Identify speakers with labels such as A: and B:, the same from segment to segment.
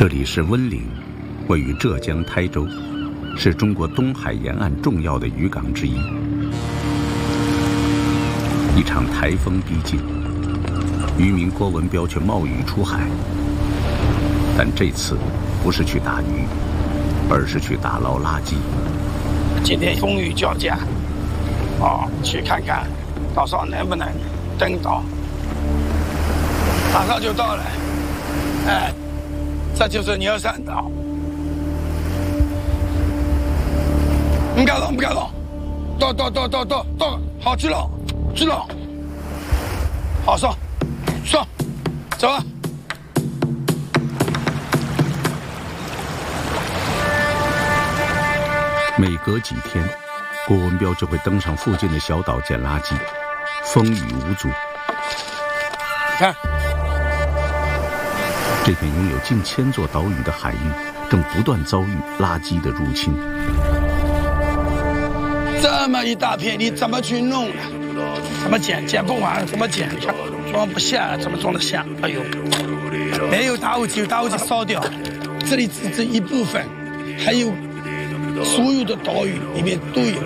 A: 这里是温岭，位于浙江台州，是中国东海沿岸重要的渔港之一。一场台风逼近，渔民郭文彪却冒雨出海。但这次不是去打鱼，而是去打捞垃圾。
B: 今天风雨交加，去看看，到时候能不能登岛。马上就到了，这就是牛山岛。不敢动，到，好，去了，好，上，走啊！
A: 每隔几天，郭文彪就会登上附近的小岛捡垃圾，风雨无阻。
B: 看，
A: 这片拥有近1000座岛屿的海域，正不断遭遇垃圾的入侵。
B: 这么一大片，你怎么去弄呢？怎么捡不完？怎么捡？装不下，怎么装得下？哎呦，没有打火机，打火机烧掉。这里只是一部分，还有所有的岛屿里面都有。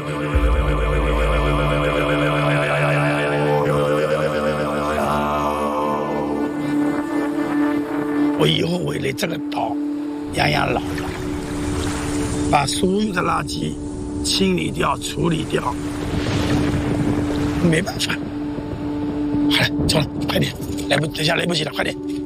B: 我以后为了这个岛养老，把所有的垃圾清理掉、处理掉，没办法。好了，走了，快点，等一下来不及了，快点。